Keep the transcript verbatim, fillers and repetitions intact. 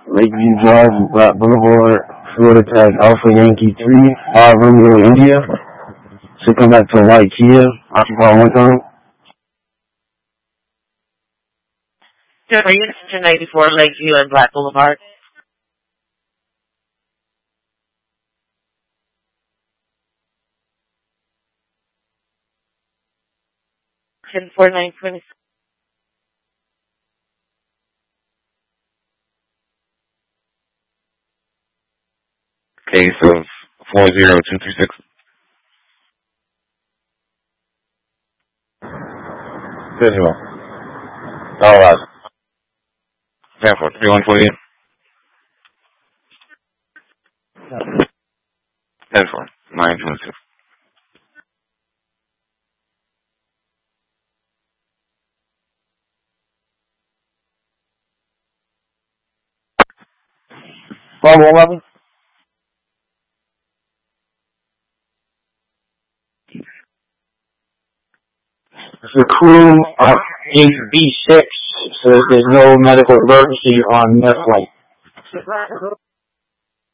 Lakeview Drive, Black Boulevard, Florida Tag Alpha Yankee three, five Romeo India. So come back to a white Kia, occupy one time. Are you in ninety-four Lakeview and Black Boulevard? ten four nine twenty. Case of four zero two three six. Visual. All right. ten four three one four eight. ten four nine two six. Bravo eleven. The crew of eight B six says there's no medical emergency on that flight.